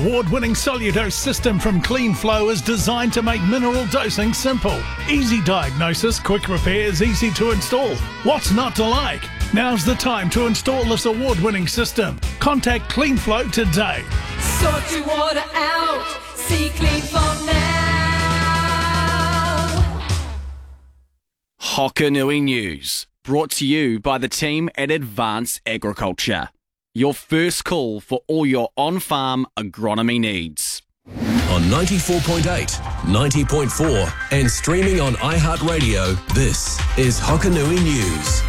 award-winning Soludose system from Clean Flow is designed to make mineral dosing simple. Easy diagnosis, quick repairs, easy to install. What's not to like? Now's the time to install this award-winning system. Contact Clean Flow today. Sort your water out. See Clean Flow now. Hokanui News, brought to you by the team at Advanced Agriculture. Your first call for all your on-farm agronomy needs. On 94.8, 90.4 and streaming on iHeartRadio, this is Hokanui News.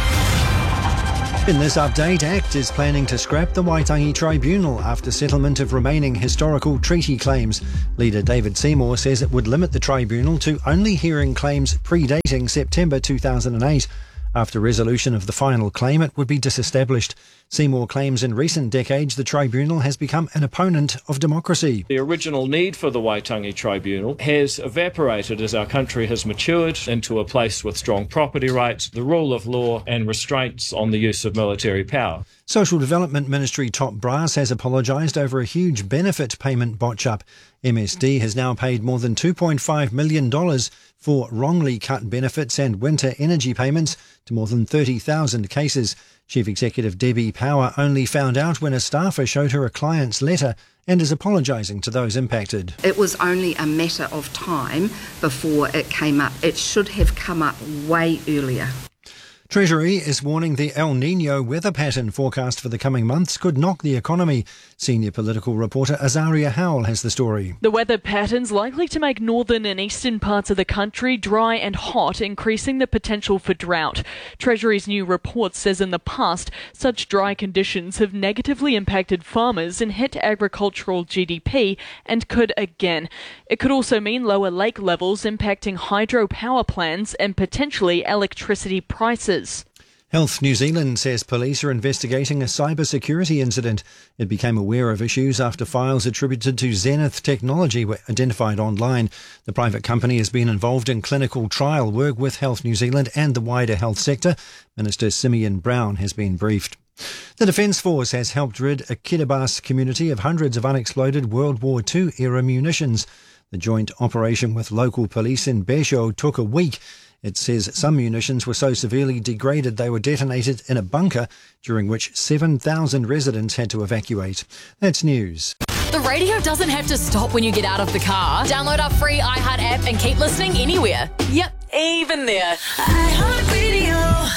In this update, ACT is planning to scrap the Waitangi Tribunal after settlement of remaining historical treaty claims. Leader David Seymour says it would limit the tribunal to only hearing claims predating September 2008. After resolution of the final claim, it would be disestablished. Seymour claims in recent decades the tribunal has become an opponent of democracy. The original need for the Waitangi Tribunal has evaporated as our country has matured into a place with strong property rights, the rule of law and restraints on the use of military power. Social Development Ministry top brass has apologised over a huge benefit payment botch-up. MSD has now paid more than $2.5 million for wrongly cut benefits and winter energy payments to more than 30,000 cases. Chief Executive Debbie Power only found out when a staffer showed her a client's letter and is apologising to those impacted. It was only a matter of time before it came up. It should have come up way earlier. Treasury is warning the El Niño weather pattern forecast for the coming months could knock the economy. Senior political reporter Azaria Howell has the story. The weather pattern's likely to make northern and eastern parts of the country dry and hot, increasing the potential for drought. Treasury's new report says in the past, such dry conditions have negatively impacted farmers and hit agricultural GDP and could again. It could also mean lower lake levels impacting hydropower plants and potentially electricity prices. Health New Zealand says police are investigating a cybersecurity incident. It became aware of issues after files attributed to Zenith Technology were identified online. The private company has been involved in clinical trial work with Health New Zealand and the wider health sector. Minister Simeon Brown has been briefed. The Defence Force has helped rid a Kiribati community of hundreds of unexploded World War II-era munitions. The joint operation with local police in Besho took a week. It says some munitions were so severely degraded they were detonated in a bunker, during which 7,000 residents had to evacuate. That's news. The radio doesn't have to stop when you get out of the car. Download our free iHeart app and keep listening anywhere. Yep, even there. iHeart Radio.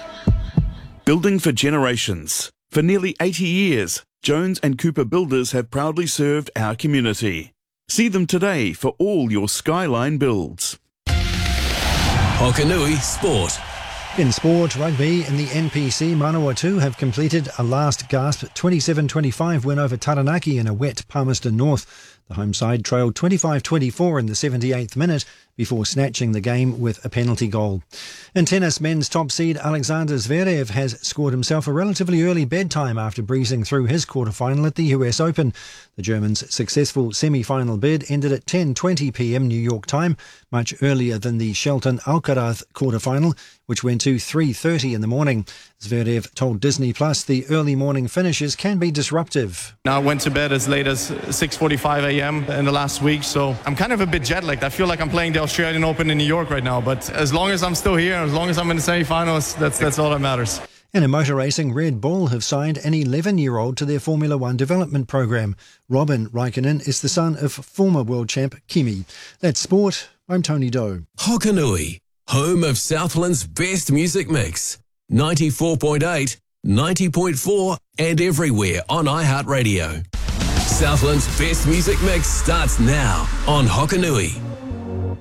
Building for generations. For nearly 80 years, Jones and Cooper Builders have proudly served our community. See them today for all your Skyline builds. Hokanui Sport. In sport, rugby and the NPC Manawatu have completed a last gasp 27-25 win over Taranaki in a wet Palmerston North. The home side trailed 25-24 in the 78th minute before snatching the game with a penalty goal. In tennis, men's top seed Alexander Zverev has scored himself a relatively early bedtime after breezing through his quarter-final at the US Open. The German's successful semi-final bid ended at 10:20 p.m. New York time, much earlier than the Shelton Alcaraz quarter-final, which went to 3:30 in the morning. Zverev told Disney Plus the early morning finishes can be disruptive. I went to bed as late as 6:45 a.m. in the last week, so I'm kind of a bit jet-lagged. I feel like I'm playing the Australian Open in New York right now, but as long as I'm still here, as long as I'm in the semi-finals, that's all that matters. And in motor racing, Red Bull have signed an 11-year-old to their Formula One development program. Robin Raikkonen is the son of former world champ Kimi. That's sport. I'm Tony Doe. Hokanui, home of Southland's best music mix. 94.8, 90.4 and everywhere on iHeartRadio. Southland's best music mix starts now on Hokanui.